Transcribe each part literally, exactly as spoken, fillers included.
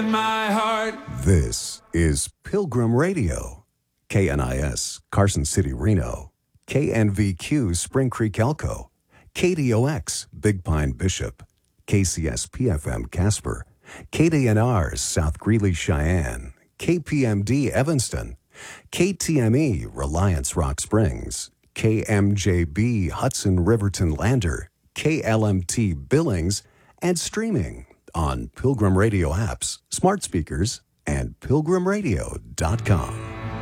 My heart. This is Pilgrim Radio, K N I S, Carson City, Reno, K N V Q, Spring Creek, Elko, K D O X, Big Pine, Bishop, K C S P F M, Casper, K D N R, South Greeley, Cheyenne, K P M D, Evanston, K T M E, Reliance, Rock Springs, K M J B, Hudson, Riverton, Lander, K L M T, Billings, and streaming on Pilgrim Radio apps, smart speakers, and pilgrim radio dot com.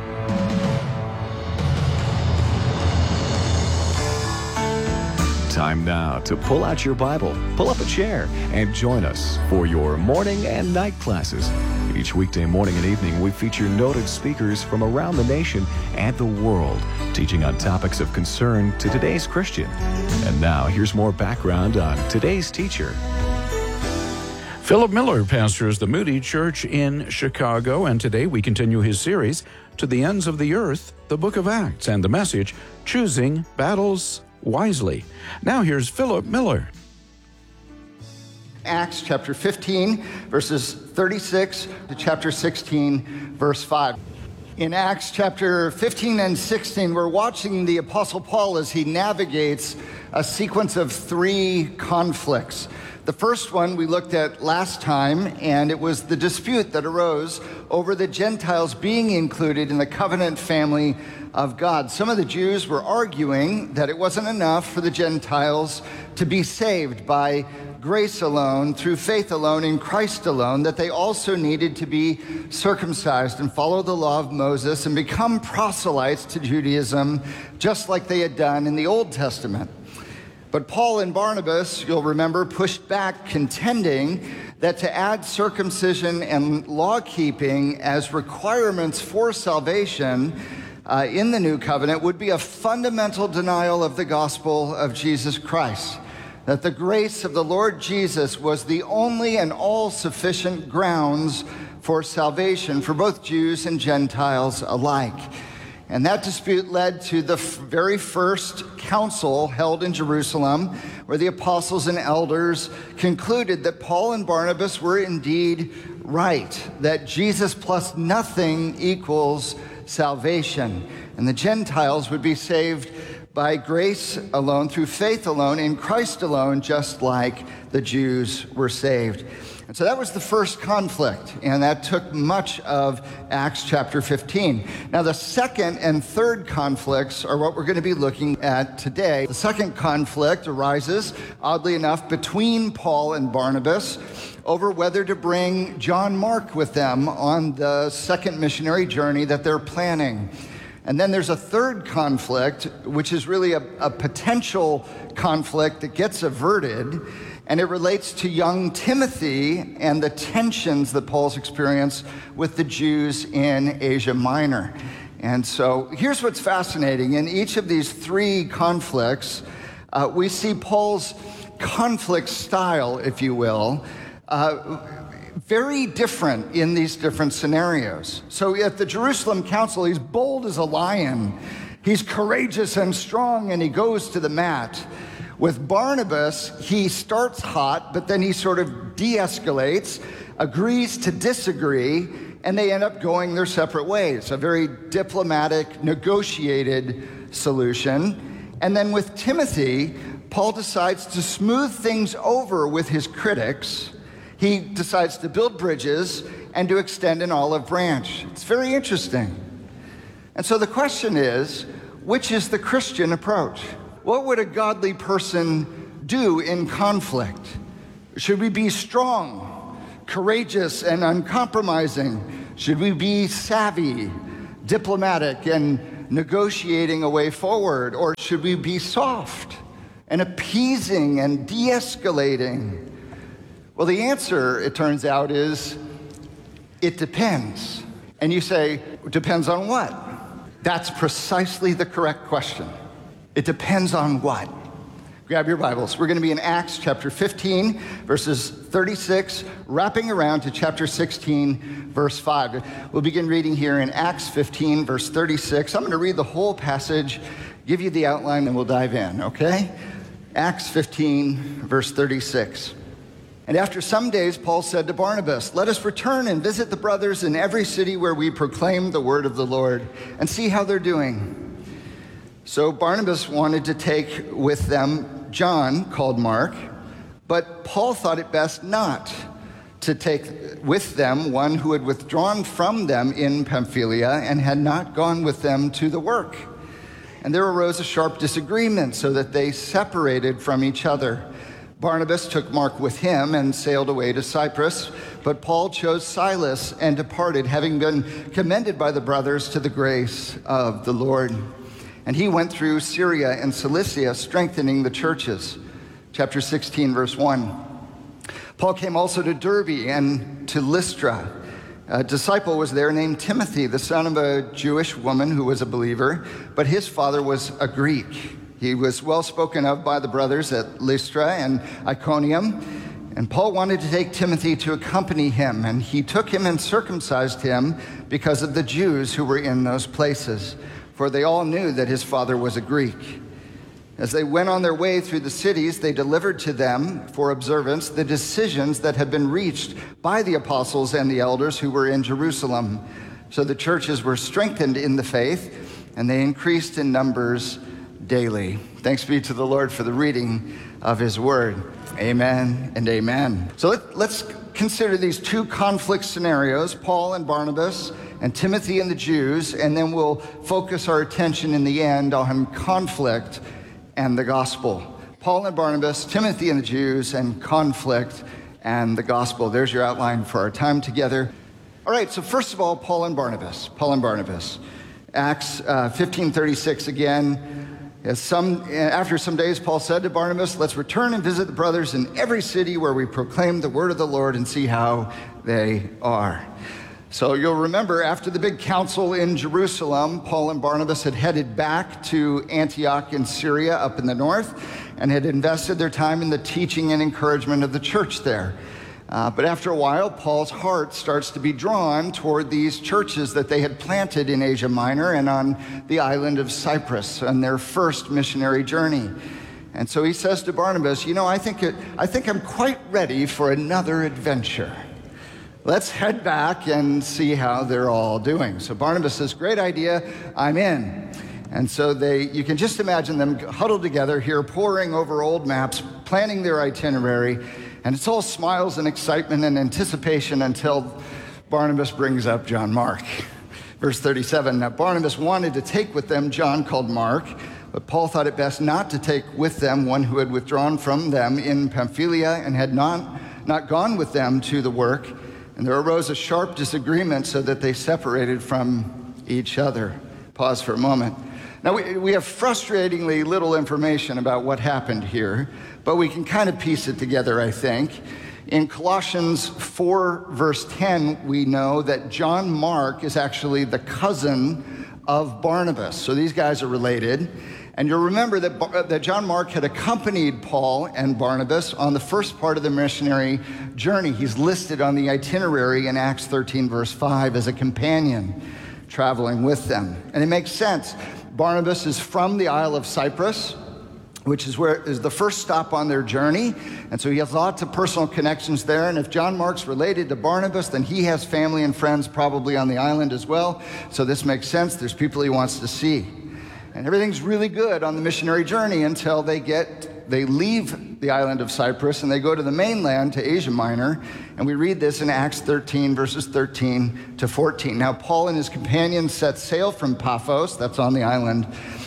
Time now to pull out your Bible, pull up a chair, and join us for your morning and night classes. Each weekday morning and evening, we feature noted speakers from around the nation and the world, teaching on topics of concern to today's Christian. And now, here's more background on today's teacher. Philip Miller pastors the Moody Church in Chicago, and today we continue his series, To the Ends of the Earth, the Book of Acts, and the message, Choosing Battles Wisely. Now here's Philip Miller. Acts chapter fifteen, verses thirty-six to chapter sixteen, verse five. In Acts chapter fifteen and sixteen, we're watching the Apostle Paul as he navigates a sequence of three conflicts. The first one we looked at last time, and it was the dispute that arose over the Gentiles being included in the covenant family of God. Some of the Jews were arguing that it wasn't enough for the Gentiles to be saved by grace alone, through faith alone, in Christ alone, that they also needed to be circumcised and follow the law of Moses and become proselytes to Judaism, just like they had done in the Old Testament. But Paul and Barnabas, you'll remember, pushed back, contending that to add circumcision and law-keeping as requirements for salvation uh, in the new covenant would be a fundamental denial of the gospel of Jesus Christ. That the grace of the Lord Jesus was the only and all-sufficient grounds for salvation for both Jews and Gentiles alike. And that dispute led to the f- very first council held in Jerusalem, where the apostles and elders concluded that Paul and Barnabas were indeed right, that Jesus plus nothing equals salvation, and the Gentiles would be saved by grace alone, through faith alone, in Christ alone, just like the Jews were saved. And so that was the first conflict, and that took much of Acts chapter fifteen. Now, the second and third conflicts are what we're going to be looking at today. The second conflict arises, oddly enough, between Paul and Barnabas over whether to bring John Mark with them on the second missionary journey that they're planning. And then there's a third conflict, which is really a, a potential conflict that gets averted, and it relates to young Timothy and the tensions that Paul's experienced with the Jews in Asia Minor. And so here's what's fascinating. In each of these three conflicts, uh, we see Paul's conflict style, if you will, uh, very different in these different scenarios. So at the Jerusalem Council, he's bold as a lion. He's courageous and strong, and he goes to the mat. With Barnabas, he starts hot, but then he sort of de-escalates, agrees to disagree, and they end up going their separate ways. A very diplomatic, negotiated solution. And then with Timothy, Paul decides to smooth things over with his critics. He decides to build bridges and to extend an olive branch. It's very interesting. And so the question is, which is the Christian approach? What would a godly person do in conflict? Should we be strong, courageous, and uncompromising? Should we be savvy, diplomatic, and negotiating a way forward? Or should we be soft and appeasing and de-escalating? Well, the answer, it turns out, is it depends. And you say, depends on what? That's precisely the correct question. It depends on what? Grab your Bibles. We're going to be in Acts chapter fifteen, verses thirty-six, wrapping around to chapter sixteen, verse five. We'll begin reading here in Acts fifteen, verse thirty-six. I'm going to read the whole passage, give you the outline, and we'll dive in, okay? Acts fifteen, verse thirty-six. And after some days, Paul said to Barnabas, "Let us return and visit the brothers in every city where we proclaim the word of the Lord and see how they're doing." So Barnabas wanted to take with them John, called Mark, but Paul thought it best not to take with them one who had withdrawn from them in Pamphylia and had not gone with them to the work. And there arose a sharp disagreement, so that they separated from each other. Barnabas took Mark with him and sailed away to Cyprus, but Paul chose Silas and departed, having been commended by the brothers to the grace of the Lord. And he went through Syria and Cilicia, strengthening the churches. Chapter sixteen, verse one. Paul came also to Derbe and to Lystra. A disciple was there named Timothy, the son of a Jewish woman who was a believer, but his father was a Greek. He was well spoken of by the brothers at Lystra and Iconium, and Paul wanted to take Timothy to accompany him, and he took him and circumcised him because of the Jews who were in those places, for they all knew that his father was a Greek. As they went on their way through the cities, they delivered to them for observance the decisions that had been reached by the apostles and the elders who were in Jerusalem. So the churches were strengthened in the faith, and they increased in numbers daily. Thanks be to the Lord for the reading of his word. Amen and amen. So let, let's consider these two conflict scenarios, Paul and Barnabas, and Timothy and the Jews, and then we'll focus our attention in the end on conflict and the gospel. Paul and Barnabas, Timothy and the Jews, and conflict and the gospel. There's your outline for our time together. All right, so first of all, Paul and Barnabas. Paul and Barnabas. Acts uh, fifteen thirty-six again. As some, after some days, Paul said to Barnabas, "Let's return and visit the brothers in every city where we proclaim the word of the Lord and see how they are." So you'll remember after the big council in Jerusalem, Paul and Barnabas had headed back to Antioch in Syria up in the north and had invested their time in the teaching and encouragement of the church there. Uh, but after a while, Paul's heart starts to be drawn toward these churches that they had planted in Asia Minor and on the island of Cyprus on their first missionary journey. And so he says to Barnabas, "You know, I think it, I think I'm quite ready for another adventure. Let's head back and see how they're all doing." So Barnabas says, "Great idea, I'm in." And so they, you can just imagine them huddled together here, poring over old maps, planning their itinerary, and it's all smiles and excitement and anticipation until Barnabas brings up John Mark. Verse thirty-seven, "Now Barnabas wanted to take with them John called Mark, but Paul thought it best not to take with them one who had withdrawn from them in Pamphylia and had not, not gone with them to the work. And there arose a sharp disagreement, so that they separated from each other." Pause for a moment. Now, we, we have frustratingly little information about what happened here, but we can kind of piece it together, I think. In Colossians four, verse ten, we know that John Mark is actually the cousin of Barnabas. So these guys are related. And you'll remember that, that John Mark had accompanied Paul and Barnabas on the first part of the missionary journey. He's listed on the itinerary in Acts thirteen, verse five, as a companion traveling with them. And it makes sense. Barnabas is from the Isle of Cyprus, which is where is the first stop on their journey. And so he has lots of personal connections there. And if John Mark's related to Barnabas, then he has family and friends probably on the island as well. So this makes sense. There's people he wants to see. And everything's really good on the missionary journey until they get, they leave the island of Cyprus and they go to the mainland, to Asia Minor. And we read this in Acts thirteen, verses thirteen to fourteen. Now, Paul and his companions set sail from Paphos, that's on the island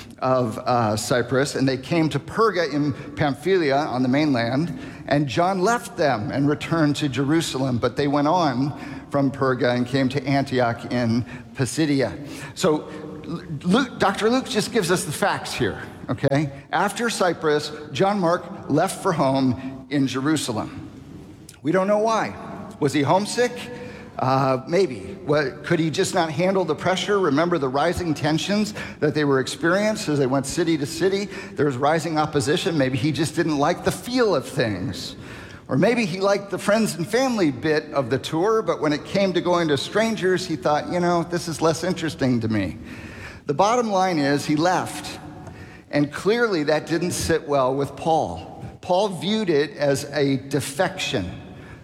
of uh, Cyprus, and they came to Perga in Pamphylia on the mainland. And John left them and returned to Jerusalem, but they went on from Perga and came to Antioch in Pisidia. So Luke, Doctor Luke just gives us the facts here, okay? After Cyprus, John Mark left for home in Jerusalem. We don't know why. Was he homesick? Uh, maybe. What, could he just not handle the pressure? Remember the rising tensions that they were experiencing as they went city to city? There was rising opposition. Maybe he just didn't like the feel of things. Or maybe he liked the friends and family bit of the tour, but when it came to going to strangers, he thought, you know, this is less interesting to me. The bottom line is he left, and clearly that didn't sit well with Paul. Paul viewed it as a defection.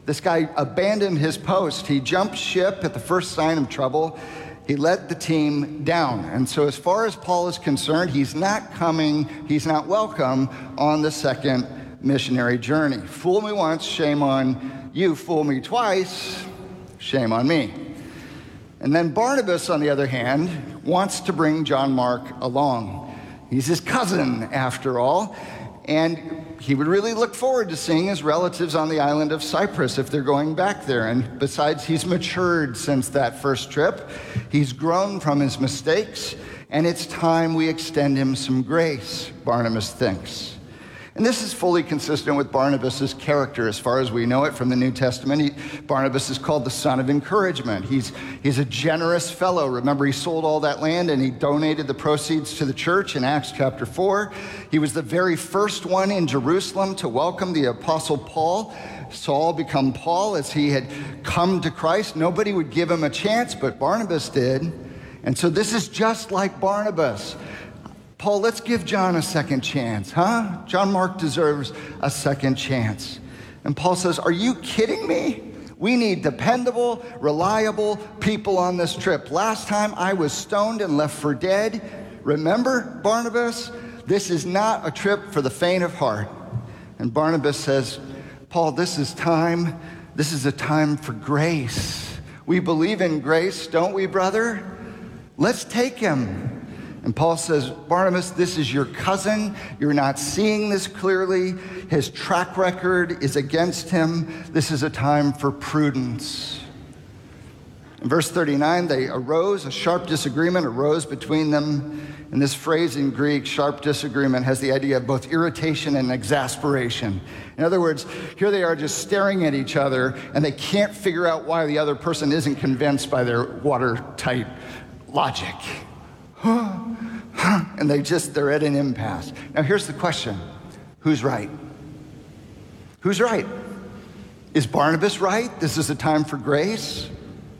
This guy abandoned his post. He jumped ship at the first sign of trouble. He let the team down. And so as far as Paul is concerned, he's not coming, he's not welcome on the second missionary journey. Fool me once, shame on you. Fool me twice, shame on me. And then Barnabas, on the other hand, wants to bring John Mark along. He's his cousin, after all, and he would really look forward to seeing his relatives on the island of Cyprus if they're going back there. And besides, he's matured since that first trip. He's grown from his mistakes, and it's time we extend him some grace, Barnabas thinks. And this is fully consistent with Barnabas' character as far as we know it from the New Testament. He, Barnabas is called the son of encouragement. He's, he's a generous fellow. Remember, he sold all that land and he donated the proceeds to the church in Acts chapter four. He was the very first one in Jerusalem to welcome the apostle Paul. Saul become Paul as he had come to Christ. Nobody would give him a chance, but Barnabas did. And so this is just like Barnabas. Paul, let's give John a second chance, huh? John Mark deserves a second chance. And Paul says, are you kidding me? We need dependable, reliable people on this trip. Last time I was stoned and left for dead. Remember, Barnabas? This is not a trip for the faint of heart. And Barnabas says, Paul, this is time. This is a time for grace. We believe in grace, don't we, brother? Let's take him. And Paul says, Barnabas, this is your cousin. You're not seeing this clearly. His track record is against him. This is a time for prudence. In verse thirty-nine, they arose, a sharp disagreement arose between them. And this phrase in Greek, sharp disagreement, has the idea of both irritation and exasperation. In other words, here they are just staring at each other, and they can't figure out why the other person isn't convinced by their watertight logic. And they just, they're at an impasse. Now here's the question. Who's right? Who's right? Is Barnabas right? This is a time for grace?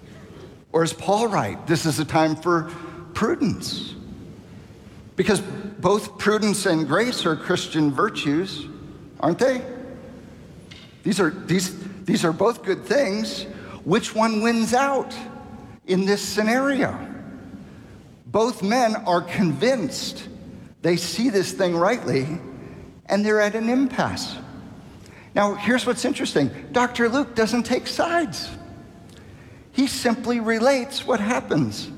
Or is Paul right? This is a time for prudence? Because both prudence and grace are Christian virtues, aren't they? These are, these, these are both good things. Which one wins out in this scenario? Both men are convinced they see this thing rightly, and they're at an impasse. Now, here's what's interesting. Doctor Luke doesn't take sides. He simply relates what happens.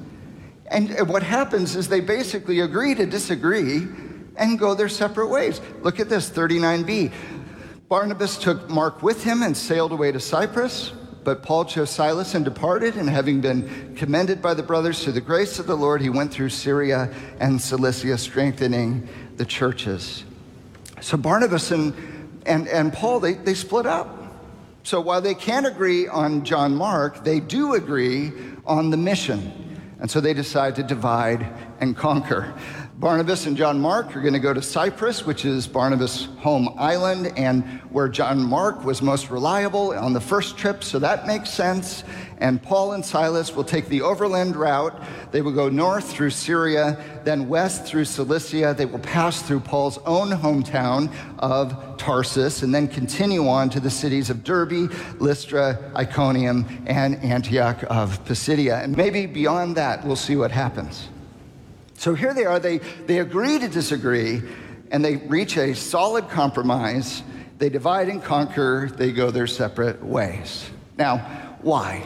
And what happens is they basically agree to disagree and go their separate ways. Look at this, thirty-nine b. Barnabas took Mark with him and sailed away to Cyprus. But Paul chose Silas and departed, and having been commended by the brothers to the grace of the Lord, he went through Syria and Cilicia, strengthening the churches. So Barnabas and, and, and Paul, they, they split up. So while they can't agree on John Mark, they do agree on the mission. And so they decide to divide and conquer. Barnabas and John Mark are going to go to Cyprus, which is Barnabas' home island, and where John Mark was most reliable on the first trip, so that makes sense. And Paul and Silas will take the overland route. They will go north through Syria, then west through Cilicia. They will pass through Paul's own hometown of Tarsus, and then continue on to the cities of Derbe, Lystra, Iconium, and Antioch of Pisidia. And maybe beyond that, we'll see what happens. So here they are, they, they agree to disagree, and they reach a solid compromise. They divide and conquer, they go their separate ways. Now, why?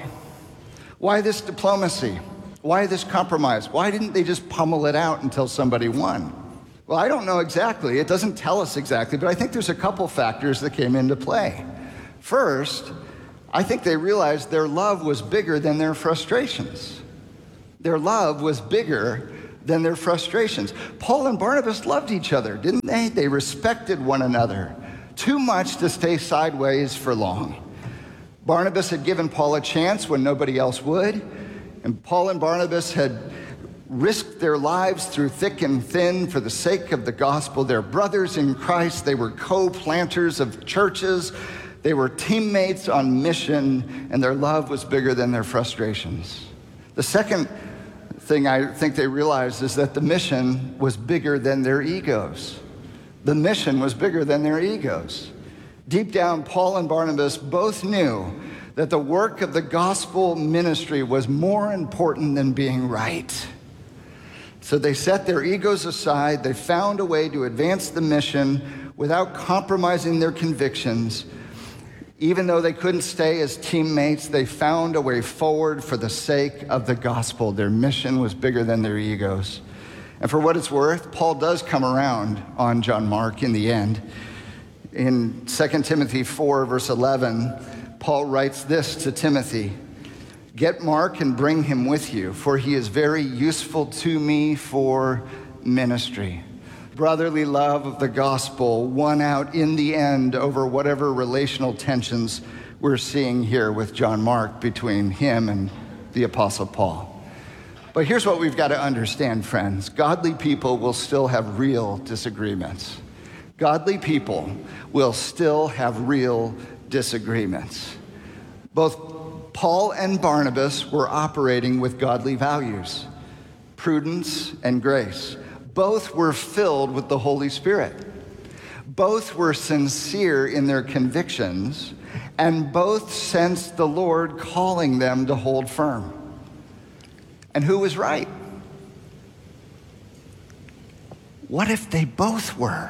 Why this diplomacy? Why this compromise? Why didn't they just pummel it out until somebody won? Well, I don't know exactly. It doesn't tell us exactly, but I think there's a couple factors that came into play. First, I think they realized their love was bigger than their frustrations. Their love was bigger than their frustrations. Paul and Barnabas loved each other, didn't they? They respected one another too much to stay sideways for long. Barnabas had given Paul a chance when nobody else would, and Paul and Barnabas had risked their lives through thick and thin for the sake of the gospel. They're brothers in Christ. They were co-planters of churches. They were teammates on mission, and their love was bigger than their frustrations. The second thing I think they realized is that the mission was bigger than their egos. The mission was bigger than their egos. Deep down, Paul and Barnabas both knew that the work of the gospel ministry was more important than being right. So they set their egos aside. They found a way to advance the mission without compromising their convictions. Even though they couldn't stay as teammates, they found a way forward for the sake of the gospel. Their mission was bigger than their egos. And for what it's worth, Paul does come around on John Mark in the end. In Second Timothy four, verse eleven, Paul writes this to Timothy: "Get Mark and bring him with you, for he is very useful to me for ministry." Brotherly love of the gospel won out in the end over whatever relational tensions we're seeing here with John Mark between him and the Apostle Paul. But here's what we've got to understand, friends. Godly people will still have real disagreements. Godly people will still have real disagreements. Both Paul and Barnabas were operating with godly values, prudence and grace. Both were filled with the Holy Spirit. Both were sincere in their convictions, and both sensed the Lord calling them to hold firm. And who was right? What if they both were?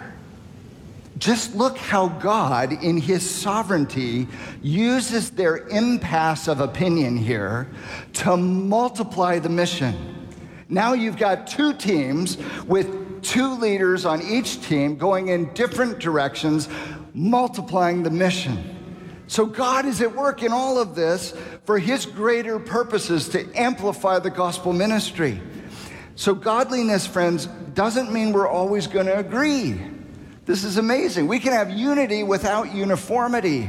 Just look how God, in his sovereignty, uses their impasse of opinion here to multiply the mission. Now you've got two teams with two leaders on each team going in different directions, multiplying the mission. So God is at work in all of this for his greater purposes to amplify the gospel ministry. So godliness, friends, doesn't mean we're always going to agree. This is amazing. We can have unity without uniformity.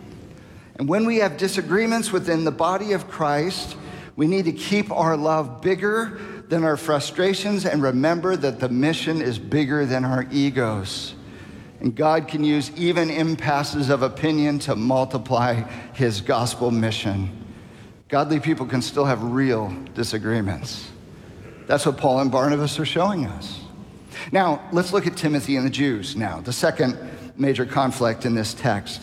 And when we have disagreements within the body of Christ, we need to keep our love bigger than our frustrations and remember that the mission is bigger than our egos. And God can use even impasses of opinion to multiply his gospel mission. Godly people can still have real disagreements. That's what Paul and Barnabas are showing us. Now, let's look at Timothy and the Jews now, the second major conflict in this text,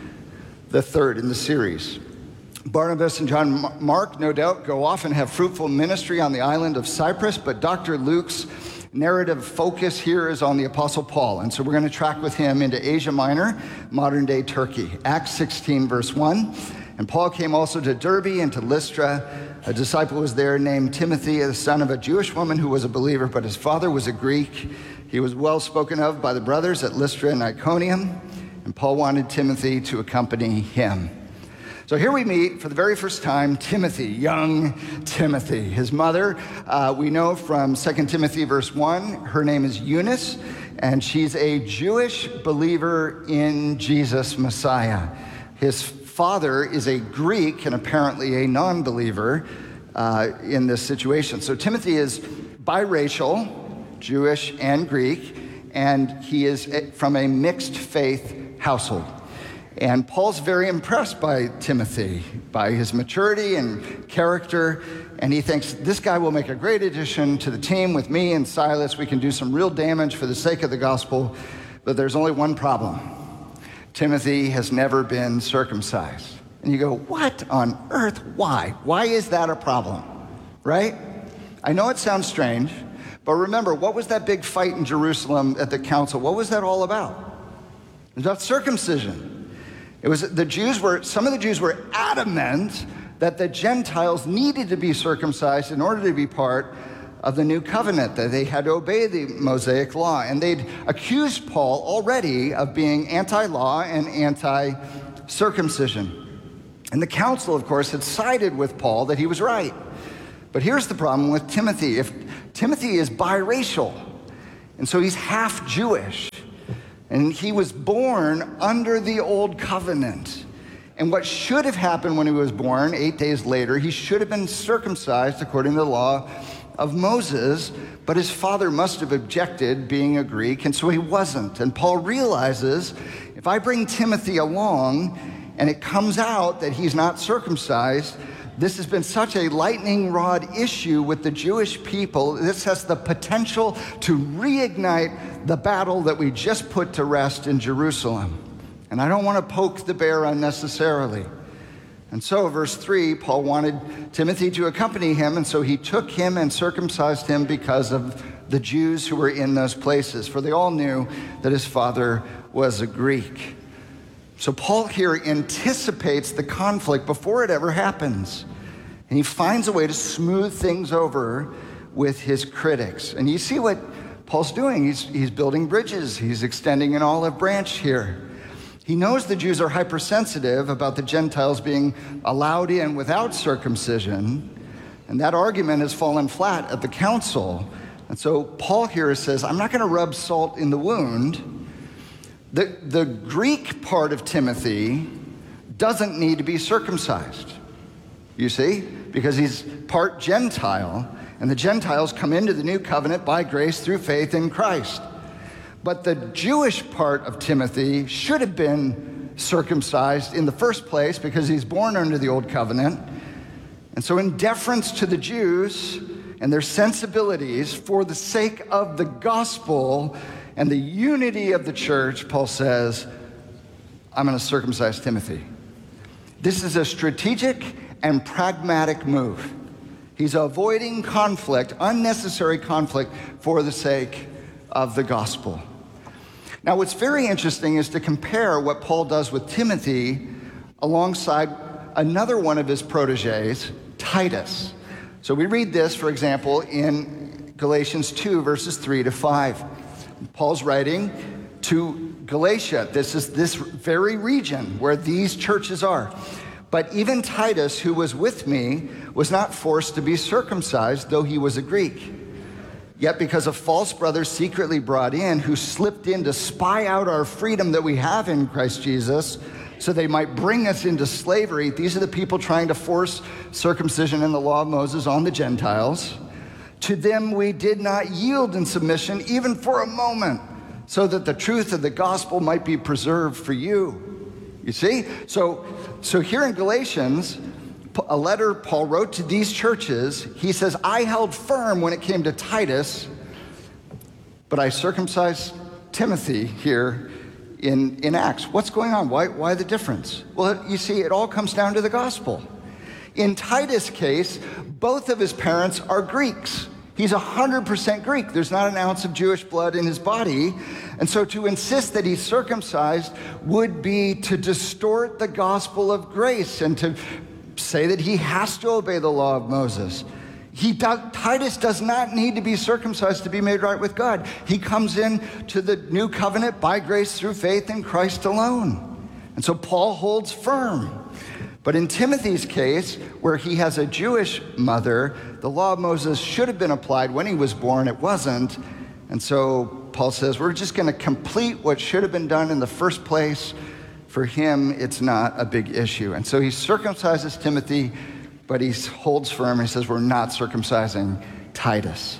the third in the series. Barnabas and John Mark, no doubt, go off and have fruitful ministry on the island of Cyprus, but Doctor Luke's narrative focus here is on the Apostle Paul, and so we're going to track with him into Asia Minor, modern-day Turkey. Acts sixteen, verse one, "And Paul came also to Derbe and to Lystra. A disciple was there named Timothy, the son of a Jewish woman who was a believer, but his father was a Greek. He was well spoken of by the brothers at Lystra and Iconium, and Paul wanted Timothy to accompany him." So here we meet for the very first time Timothy, young Timothy. His mother, uh, we know from Second Timothy verse one, her name is Eunice, and she's a Jewish believer in Jesus Messiah. His father is a Greek and apparently a non-believer uh, in this situation. So Timothy is biracial, Jewish and Greek, and he is from a mixed faith household. And Paul's very impressed by Timothy, by his maturity and character, and he thinks this guy will make a great addition to the team with me and Silas. We can do some real damage for the sake of the gospel, but there's only one problem. Timothy has never been circumcised. And you go, what on earth? Why? Why is that a problem? Right? I know it sounds strange, but remember, what was that big fight in Jerusalem at the council? What was that all about? It was about circumcision. It was the Jews were, some of the Jews were adamant that the Gentiles needed to be circumcised in order to be part of the new covenant, that they had to obey the Mosaic law. And they'd accused Paul already of being anti-law and anti-circumcision. And the council, of course, had sided with Paul that he was right. But here's the problem with Timothy. If Timothy is biracial, and so he's half Jewish, and he was born under the old covenant. And what should have happened when he was born, eight days later, he should have been circumcised according to the law of Moses, but his father must have objected, being a Greek, and so he wasn't. And Paul realizes, if I bring Timothy along and it comes out that he's not circumcised, this has been such a lightning rod issue with the Jewish people. This has the potential to reignite the battle that we just put to rest in Jerusalem. and I don't want to poke the bear unnecessarily. And so, verse three, Paul wanted Timothy to accompany him, and so he took him and circumcised him because of the Jews who were in those places, for they all knew that his father was a Greek. So Paul here anticipates the conflict before it ever happens, and he finds a way to smooth things over with his critics. And you see what Paul's doing. He's, he's building bridges. He's extending an olive branch here. He knows the Jews are hypersensitive about the Gentiles being allowed in without circumcision, and that argument has fallen flat at the council. And so Paul here says, I'm not going to rub salt in the wound. The, the Greek part of Timothy doesn't need to be circumcised, you see, because he's part Gentile, and the Gentiles come into the new covenant by grace through faith in Christ. But the Jewish part of Timothy should have been circumcised in the first place because he's born under the old covenant. And so in deference to the Jews and their sensibilities for the sake of the gospel and the unity of the church, Paul says, I'm going to circumcise Timothy. This is a strategic and pragmatic move. He's avoiding conflict, unnecessary conflict, for the sake of the gospel. Now, what's very interesting is to compare what Paul does with Timothy alongside another one of his proteges, Titus. So we read this, for example, in Galatians two, verses three to five. Paul's writing to Galatia. This is this very region where these churches are. But even Titus, who was with me, was not forced to be circumcised, though he was a Greek. Yet because of false brothers secretly brought in, who slipped in to spy out our freedom that we have in Christ Jesus, so they might bring us into slavery. These are the people trying to force circumcision in the law of Moses on the Gentiles. To them we did not yield in submission, even for a moment, so that the truth of the gospel might be preserved for you. You see? So, so here in Galatians, a letter Paul wrote to these churches, he says, I held firm when it came to Titus, but I circumcised Timothy here in, in Acts. What's going on? Why, why the difference? Well, you see, it all comes down to the gospel. In Titus' case, both of his parents are Greeks. He's one hundred percent Greek. There's not an ounce of Jewish blood in his body. And so to insist that he's circumcised would be to distort the gospel of grace and to say that he has to obey the law of Moses. He does, Titus does not need to be circumcised to be made right with God. He comes in to the new covenant by grace through faith in Christ alone. And so Paul holds firm. But in Timothy's case, where he has a Jewish mother, the law of Moses should have been applied when he was born. It wasn't. And so Paul says, we're just going to complete what should have been done in the first place. For him, it's not a big issue. And so he circumcises Timothy, but he holds firm. He says, we're not circumcising Titus.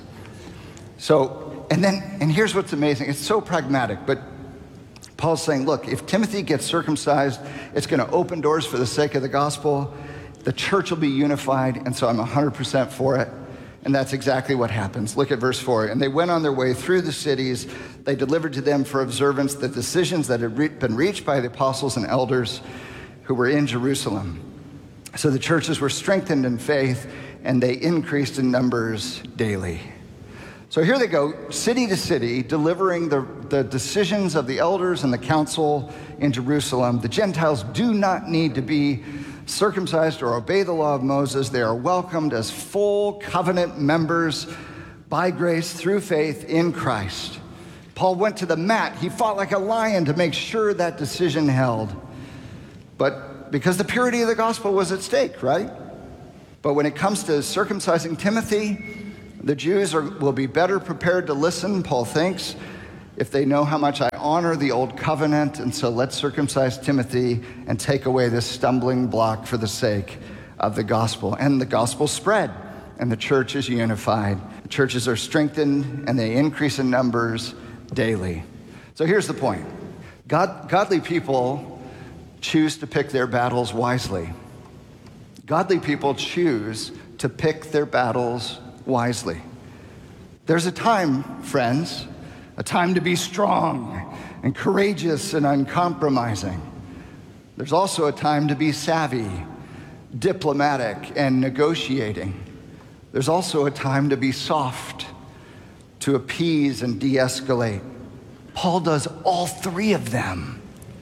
So, and then, and here's what's amazing. It's so pragmatic, but Paul's saying, look, if Timothy gets circumcised, it's going to open doors for the sake of the gospel. The church will be unified, and so I'm one hundred percent for it. And that's exactly what happens. Look at verse four. And they went on their way through the cities. They delivered to them for observance the decisions that had re- been reached by the apostles and elders who were in Jerusalem. So the churches were strengthened in faith, and they increased in numbers daily. So here they go, city to city, delivering the, the decisions of the elders and the council in Jerusalem. The Gentiles do not need to be circumcised or obey the law of Moses. They are welcomed as full covenant members by grace through faith in Christ. Paul went to the mat. He fought like a lion to make sure that decision held. But because the purity of the gospel was at stake, right? But when it comes to circumcising Timothy, the Jews are, will be better prepared to listen, Paul thinks, if they know how much I honor the old covenant. And so let's circumcise Timothy and take away this stumbling block for the sake of the gospel. And the gospel spread, and the church is unified. The churches are strengthened, and they increase in numbers daily. So here's the point. God, godly people choose to pick their battles wisely. Godly people choose to pick their battles wisely. There's a time, friends, a time to be strong and courageous and uncompromising. There's also a time to be savvy, diplomatic, and negotiating. There's also a time to be soft, to appease and de-escalate. Paul does all three of them.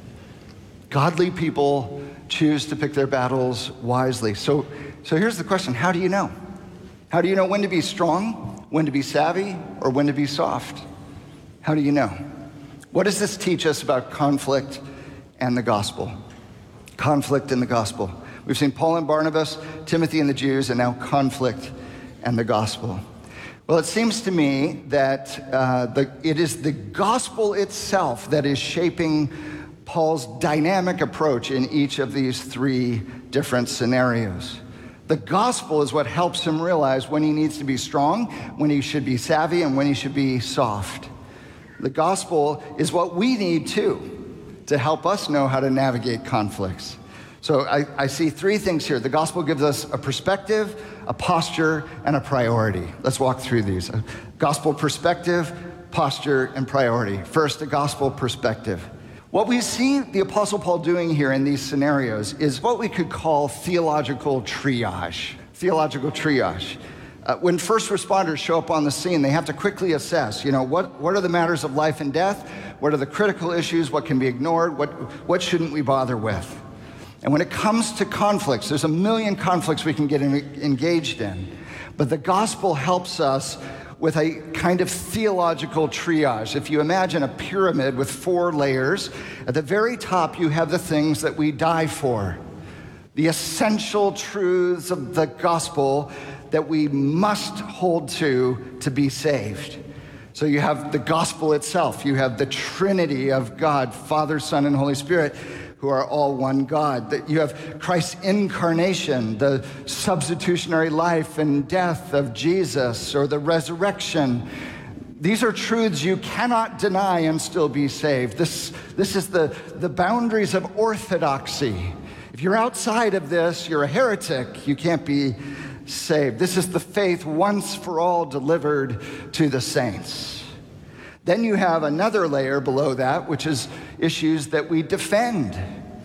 Godly people choose to pick their battles wisely. So, so here's the question: how do you know? How do you know when to be strong, when to be savvy, or when to be soft? How do you know? What does this teach us about conflict and the gospel? Conflict and the gospel. We've seen Paul and Barnabas, Timothy and the Jews, and now conflict and the gospel. Well, it seems to me that uh, the, it is the gospel itself that is shaping Paul's dynamic approach in each of these three different scenarios. The gospel is what helps him realize when he needs to be strong, when he should be savvy, and when he should be soft. The gospel is what we need too, to help us know how to navigate conflicts. So I, I see three things here. The gospel gives us a perspective, a posture, and a priority. Let's walk through these. A gospel perspective, posture, and priority. First, a gospel perspective. What we see the Apostle Paul doing here in these scenarios is what we could call theological triage. Theological triage. Uh, when first responders show up on the scene, they have to quickly assess, you know, what, what are the matters of life and death? What are the critical issues? What can be ignored? What, what shouldn't we bother with? And when it comes to conflicts, there's a million conflicts we can get in, engaged in. But the gospel helps us with a kind of theological triage. If you imagine a pyramid with four layers, at the very top you have the things that we die for. The essential truths of the gospel that we must hold to to be saved. So you have the gospel itself. You have the Trinity of God, Father, Son, and Holy Spirit, who are all one God. That you have Christ's incarnation, the substitutionary life and death of Jesus, or the resurrection. These are truths you cannot deny and still be saved. This, this is the, the boundaries of orthodoxy. If you're outside of this, you're a heretic. You can't be saved. This is the faith once for all delivered to the saints. Then you have another layer below that, which is issues that we defend.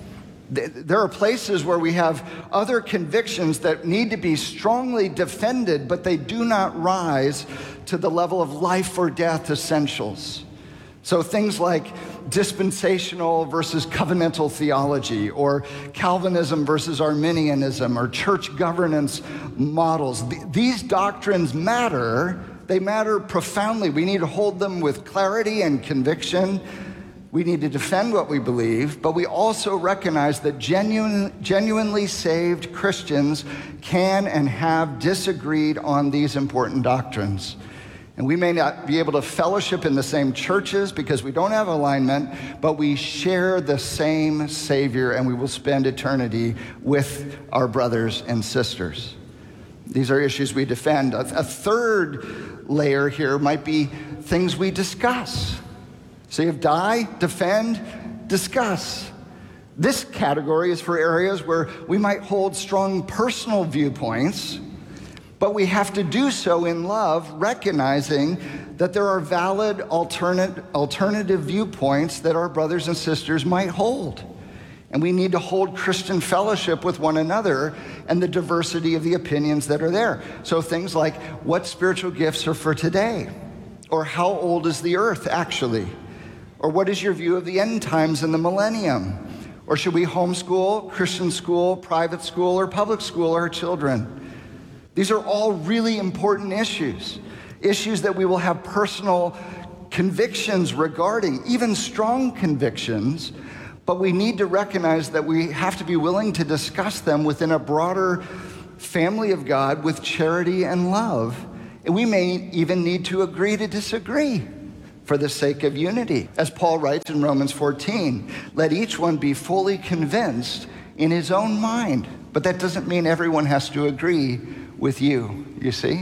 There are places where we have other convictions that need to be strongly defended, but they do not rise to the level of life or death essentials. So things like dispensational versus covenantal theology, or Calvinism versus Arminianism, or church governance models. These doctrines matter. They matter profoundly. We need to hold them with clarity and conviction. We need to defend what we believe, but we also recognize that genuine, genuinely saved Christians can and have disagreed on these important doctrines. And we may not be able to fellowship in the same churches because we don't have alignment, but we share the same Savior, and we will spend eternity with our brothers and sisters. These are issues we defend. A, a third layer here might be things we discuss. So you have die, defend, discuss. This category is for areas where we might hold strong personal viewpoints, but we have to do so in love, recognizing that there are valid alternate, alternative viewpoints that our brothers and sisters might hold. And we need to hold Christian fellowship with one another and the diversity of the opinions that are there. So things like, what spiritual gifts are for today? Or how old is the earth actually? Or what is your view of the end times and the millennium? Or should we homeschool, Christian school, private school, or public school our children? These are all really important issues, issues that we will have personal convictions regarding, even strong convictions, but we need to recognize that we have to be willing to discuss them within a broader family of God with charity and love. And we may even need to agree to disagree for the sake of unity. As Paul writes in Romans fourteen, let each one be fully convinced in his own mind. But that doesn't mean everyone has to agree with you, you see?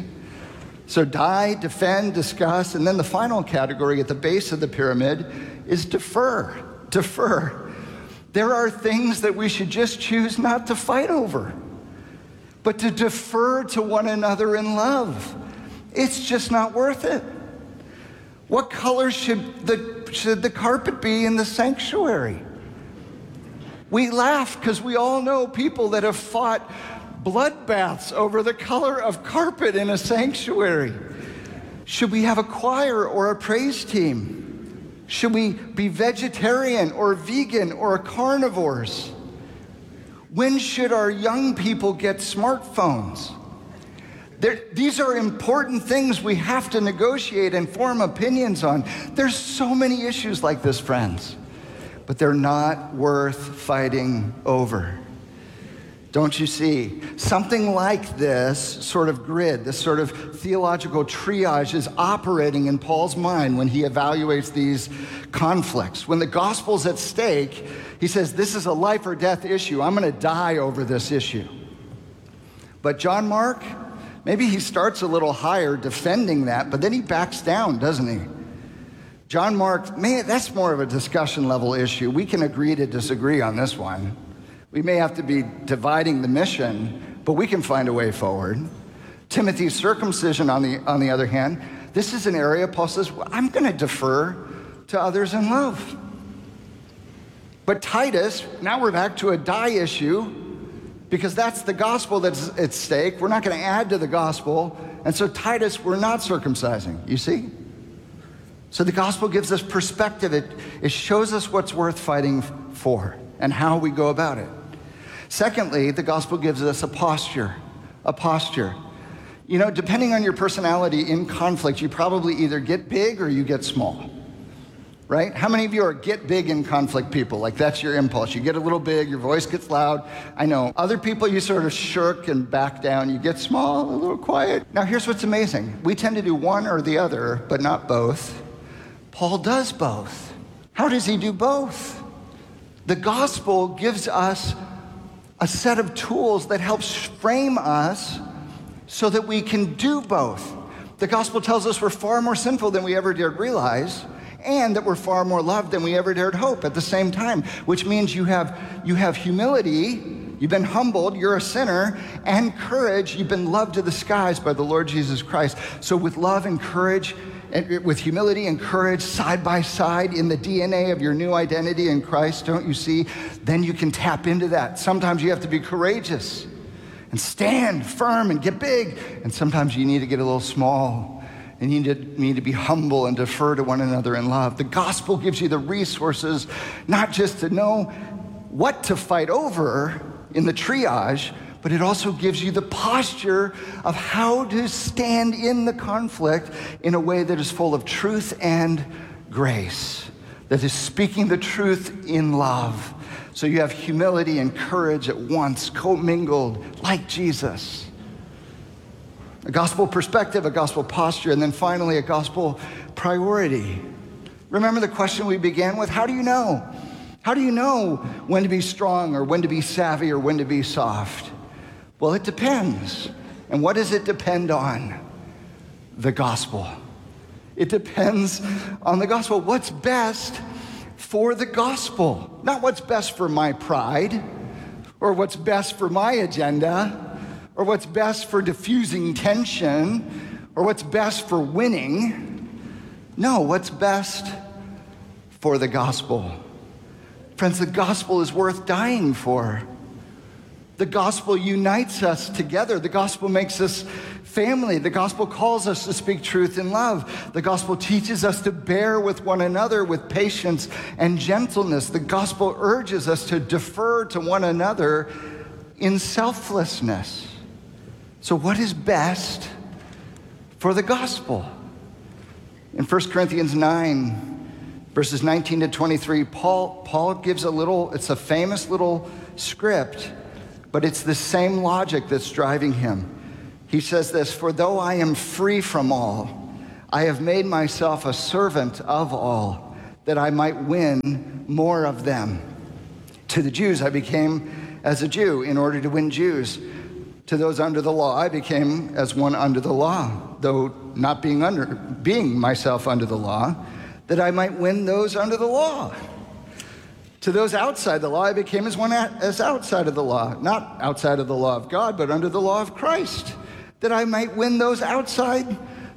So die, defend, discuss, and then the final category at the base of the pyramid is defer, defer. There are things that we should just choose not to fight over, but to defer to one another in love. It's just not worth it. What color should the, should the carpet be in the sanctuary? We laugh because we all know people that have fought bloodbaths over the color of carpet in a sanctuary. Should we have a choir or a praise team? Should we be vegetarian or vegan or carnivores? When should our young people get smartphones? There, these are important things we have to negotiate and form opinions on. There's so many issues like this, friends, but they're not worth fighting over. Don't you see? Something like this sort of grid, this sort of theological triage is operating in Paul's mind when he evaluates these conflicts. When the gospel's at stake, he says, this is a life or death issue. I'm going to die over this issue. But John Mark, maybe he starts a little higher defending that, but then he backs down, doesn't he? John Mark, man, that's more of a discussion level issue. We can agree to disagree on this one. We may have to be dividing the mission, but we can find a way forward. Timothy's circumcision, on the, on the other hand, this is an area Paul says, well, I'm going to defer to others in love. But Titus, now we're back to a die issue, because that's the gospel that's at stake. We're not going to add to the gospel. And so Titus, we're not circumcising, you see? So the gospel gives us perspective. It, it shows us what's worth fighting for and how we go about it. Secondly, the gospel gives us a posture, a posture. You know, depending on your personality in conflict, you probably either get big or you get small, right? How many of you are get big in conflict people? Like that's your impulse. You get a little big, your voice gets loud. I know. Other people, you sort of shirk and back down. You get small, a little quiet. Now here's what's amazing. We tend to do one or the other, but not both. Paul does both. How does he do both? The gospel gives us a set of tools that helps frame us so that we can do both. The gospel tells us we're far more sinful than we ever dared realize, and that we're far more loved than we ever dared hope at the same time, which means you have, you have humility, you've been humbled, you're a sinner, and courage, you've been loved to the skies by the Lord Jesus Christ. So with love and courage, and with humility and courage side by side in the D N A of your new identity in Christ, don't you see? Then you can tap into that. Sometimes you have to be courageous and stand firm and get big. And sometimes you need to get a little small and you need to, need to be humble and defer to one another in love. The gospel gives you the resources, not just to know what to fight over in the triage, but it also gives you the posture of how to stand in the conflict in a way that is full of truth and grace, that is speaking the truth in love. So you have humility and courage at once, commingled like Jesus. A gospel perspective, a gospel posture, and then finally a gospel priority. Remember the question we began with? How do you know? How do you know when to be strong or when to be savvy or when to be soft? Well, it depends. And what does it depend on? The gospel. It depends on the gospel. What's best for the gospel? Not what's best for my pride, or what's best for my agenda, or what's best for diffusing tension, or what's best for winning. No, what's best for the gospel? Friends, the gospel is worth dying for. The gospel unites us together. The gospel makes us family. The gospel calls us to speak truth in love. The gospel teaches us to bear with one another with patience and gentleness. The gospel urges us to defer to one another in selflessness. So what is best for the gospel? In First Corinthians nine, verses nineteen to twenty-three, Paul, Paul gives a little, it's a famous little script, but it's the same logic that's driving him. He says this, "For though I am free from all, I have made myself a servant of all, that I might win more of them. To the Jews I became as a Jew in order to win Jews. To those under the law I became as one under the law, though not being under, being myself under the law, that I might win those under the law. To those outside the law, I became as one as outside of the law, not outside of the law of God, but under the law of Christ, that I might win those outside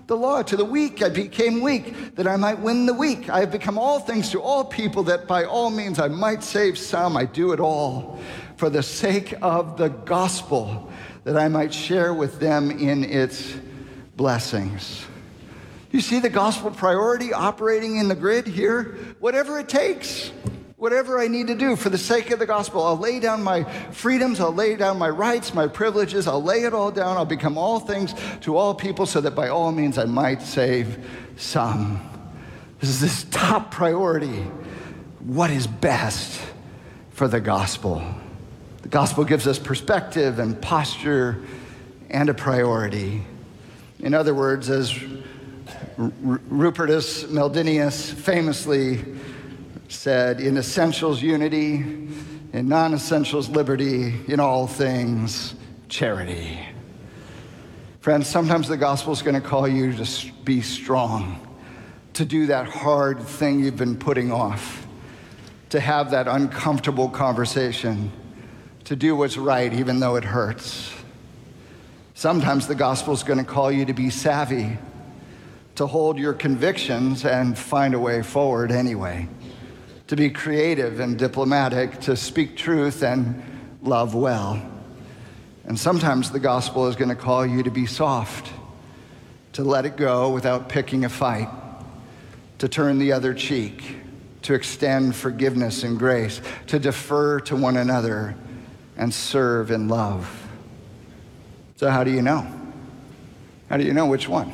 the law. To the weak I became weak, that I might win the weak. I have become all things to all people, that by all means I might save some. I do it all for the sake of the gospel, that I might share with them in its blessings. You see the gospel priority operating in the grid here? Whatever it takes. Whatever I need to do for the sake of the gospel, I'll lay down my freedoms, I'll lay down my rights, my privileges, I'll lay it all down, I'll become all things to all people so that by all means I might save some. This is this top priority. What is best for the gospel? The gospel gives us perspective and posture and a priority. In other words, as R- Rupertus Meldenius famously said, in essentials unity, in non-essentials liberty, in all things charity. Friends, sometimes the gospel is going to call you to be strong, to do that hard thing you've been putting off, to have that uncomfortable conversation, to do what's right even though it hurts. Sometimes the gospel is going to call you to be savvy, to hold your convictions and find a way forward anyway, to be creative and diplomatic, to speak truth and love well. And sometimes the gospel is going to call you to be soft, to let it go without picking a fight, to turn the other cheek, to extend forgiveness and grace, to defer to one another and serve in love. So how do you know? How do you know which one?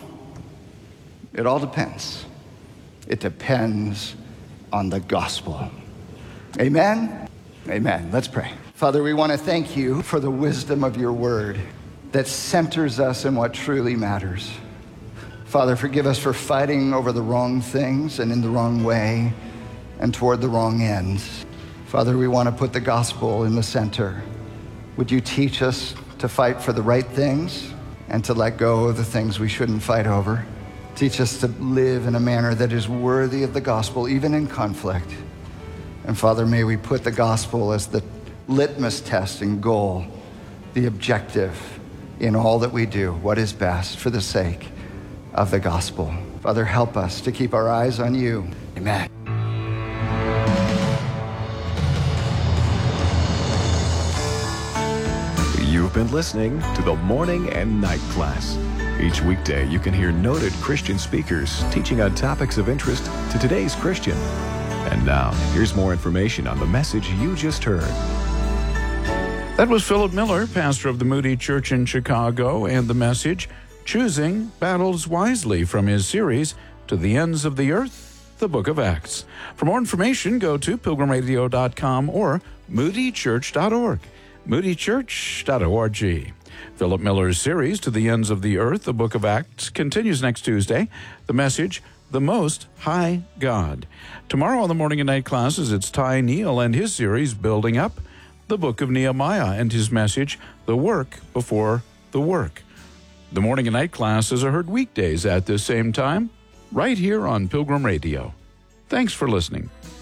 It all depends. It depends on the gospel. Amen? Amen. Let's pray. Father, we want to thank you for the wisdom of your word that centers us in what truly matters. Father, forgive us for fighting over the wrong things and in the wrong way and toward the wrong ends. Father, we want to put the gospel in the center. Would you teach us to fight for the right things and to let go of the things we shouldn't fight over? Teach us to live in a manner that is worthy of the gospel, even in conflict. And Father, may we put the gospel as the litmus test and goal, the objective in all that we do, what is best for the sake of the gospel. Father, help us to keep our eyes on you. Amen. You've been listening to the Morning and Night Class. Each weekday, you can hear noted Christian speakers teaching on topics of interest to today's Christian. And now, here's more information on the message you just heard. That was Philip Miller, pastor of the Moody Church in Chicago, and the message, Choosing Battles Wisely, from his series, To the Ends of the Earth, the Book of Acts. For more information, go to pilgrim radio dot com or moody church dot org. moody church dot org. Philip Miller's series, To the Ends of the Earth, the Book of Acts, continues next Tuesday. The message, The Most High God. Tomorrow on the Morning and Night classes, it's Ty Neal and his series, Building Up, the Book of Nehemiah, and his message, The Work Before the Work. The Morning and Night classes are heard weekdays at this same time, right here on Pilgrim Radio. Thanks for listening.